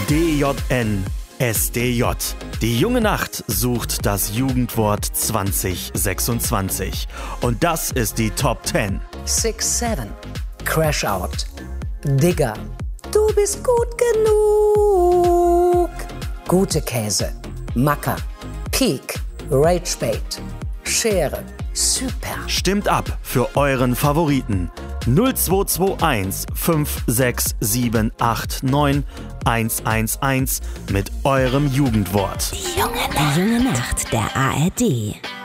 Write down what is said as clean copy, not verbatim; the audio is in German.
DJNSDJ. Die junge Nacht sucht das Jugendwort 2026. Und das ist die Top 10. 6-7. Crash Out. Digger. Du bist gut genug. Gute Käse. Macker. Peak. Ragebait. Schere. Super. Stimmt ab für euren Favoriten. 0221 56789 111 mit eurem Jugendwort. Die junge Nacht der ARD.